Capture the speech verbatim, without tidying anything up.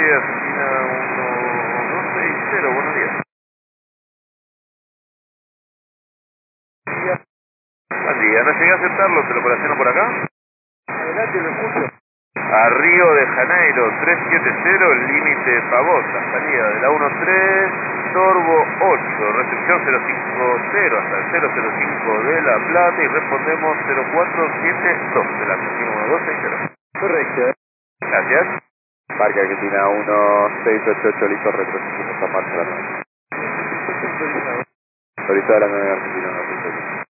Argentina uno dos seis cero, buenos días. Buen día, no llegué a aceptarlo, ¿te lo operaciono por acá? Adelante, lo escucho. A Río de Janeiro, trescientos setenta, límite Pavosa, salida de la uno tres, Torbo ocho, recepción cero cincuenta hasta el cero cero cinco de La Plata y respondemos cero cuatro siete dos de la Argentina uno dos seis cero. Correcto. Gracias. Parque Argentina uno seis ocho ocho, listo, retrocedimos a marcha la nueve. Autorizada la nueve Argentina uno seis ocho.